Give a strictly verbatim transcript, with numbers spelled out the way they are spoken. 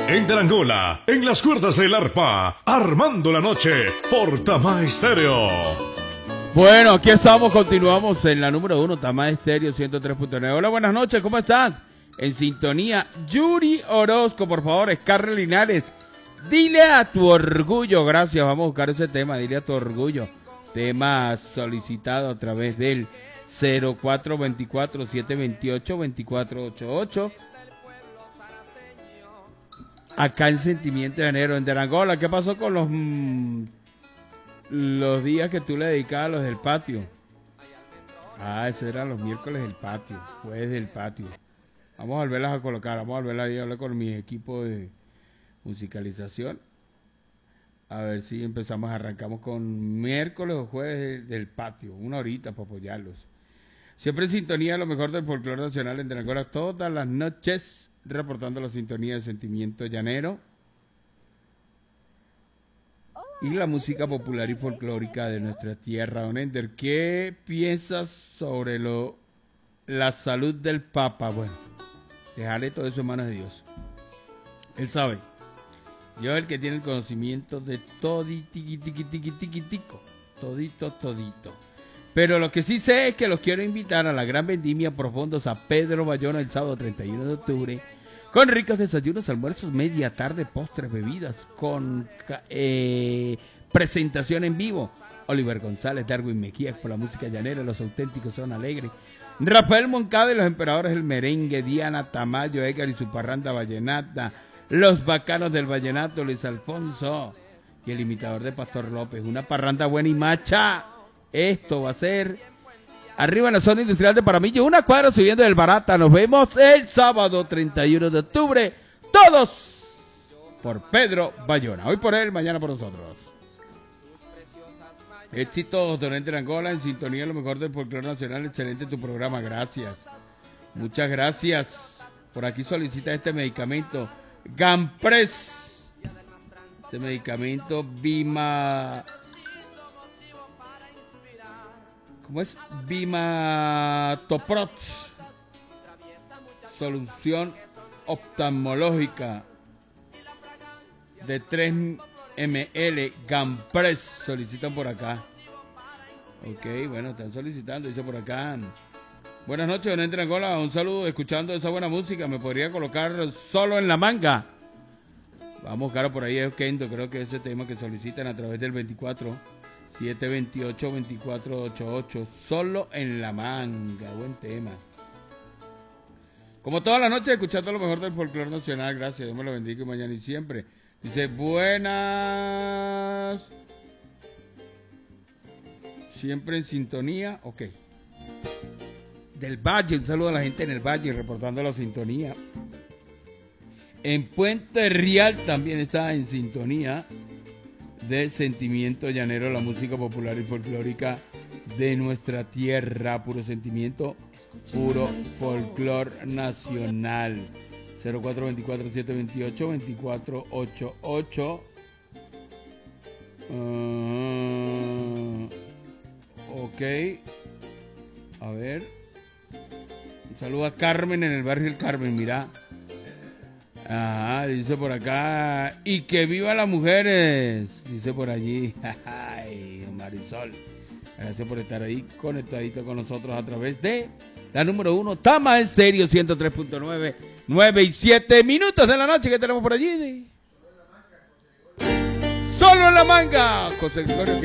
En Tarangola, en las cuerdas del arpa, armando la noche por Tamá Estéreo. Bueno, aquí estamos, continuamos en la número uno, Tamá Estéreo ciento tres punto nueve. Hola, buenas noches, ¿cómo estás? En sintonía, Yuri Orozco, por favor, Scarlett Linares. Dile a tu orgullo, gracias, vamos a buscar ese tema, dile a tu orgullo. Tema solicitado a través del cero cuatro dos cuatro, siete dos ocho, dos cuatro ocho ocho. Acá en Sentimiento de Enero, en Tarangola. ¿Qué pasó con los mmm, los días que tú le dedicabas a los del patio? Ah, esos eran los miércoles del patio, jueves del patio. Vamos a volverlas a colocar, vamos a volverlas a hablar con mi equipo de musicalización. A ver si empezamos, arrancamos con miércoles o jueves del patio, una horita para apoyarlos. Siempre en sintonía, lo mejor del folclore nacional en Tarangola, todas las noches, reportando la sintonía de Sentimiento Llanero y la música popular y folclórica de nuestra tierra. Don Ender, ¿qué piensas sobre lo la salud del Papa? Bueno, dejaré todo eso en manos de Dios. Él sabe. Yo el que tiene el conocimiento de todito, tiqui, tiqui, tiqui, tiqui, tico, todito, todito. Pero lo que sí sé es que los quiero invitar a la gran vendimia Profundos a Pedro Bayona el sábado treinta y uno de octubre, con ricos desayunos, almuerzos, media tarde, postres, bebidas, con eh, presentación en vivo. Oliver González, Darwin Mejía por la música llanera, los auténticos son alegres. Rafael Moncada y los emperadores del merengue, Diana Tamayo, Edgar y su parranda vallenata, los bacanos del vallenato, Luis Alfonso y el imitador de Pastor López. Una parranda buena y macha. Esto va a ser arriba en la zona industrial de Paramillo, una cuadra subiendo del Barata. Nos vemos el sábado treinta y uno de octubre, todos por Pedro Bayona. Hoy por él, mañana por nosotros. Éxitos, Don Enter Angola, en sintonía lo mejor del folclore nacional. Excelente tu programa, gracias. Muchas gracias. Por aquí solicita este medicamento, Gampres. Este medicamento, Bima... ¿Cómo es? Bimatoprot, solución oftalmológica de tres mililitros, Gampres, solicitan por acá. Ok, bueno, están solicitando, dice por acá. Buenas noches, Don Enter Angola, un saludo, escuchando esa buena música, ¿me podría colocar Solo en la Manga? Vamos, caro, por ahí es Kendo, creo que ese tema que solicitan a través del veinticuatro siete dos ocho, dos cuatro ocho ocho, Solo en la Manga, buen tema. Como toda la noche, escuchando lo mejor del folclore nacional, gracias, Dios me lo bendiga y mañana y siempre. Dice, buenas, siempre en sintonía, ok. Del Valle, un saludo a la gente en el Valle, reportando la sintonía. En Puente Real también está en sintonía de Sentimiento Llanero, la música popular y folclórica de nuestra tierra, puro sentimiento, puro folclor nacional. Cero cuatro dos cuatro, siete dos ocho, dos cuatro ocho ocho. Uh, ok, a ver, un saludo a Carmen en el barrio del Carmen, mira. Ajá, dice por acá, y que viva las mujeres, dice por allí. Ay, Marisol, gracias por estar ahí conectadito con nosotros a través de la número uno, Tamá Estéreo ciento tres punto nueve, nueve y siete minutos de la noche que tenemos por allí. Solo en la Manga, José Gregorio.